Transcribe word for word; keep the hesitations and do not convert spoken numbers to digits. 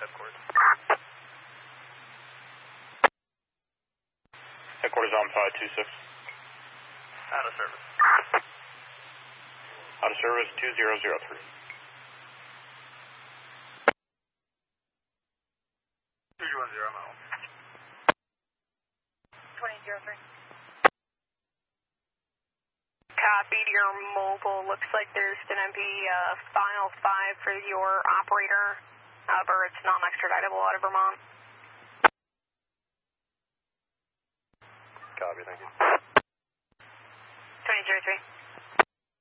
headquarters. Headquarters on five two six. Out of service. Out of service two zero zero three. three one zero mile. twenty zero three. Copy to your mobile. Looks like there's going to be a final five for your operator. However, it's non-extraditable out of Vermont. Copy, thank you. twenty zero three.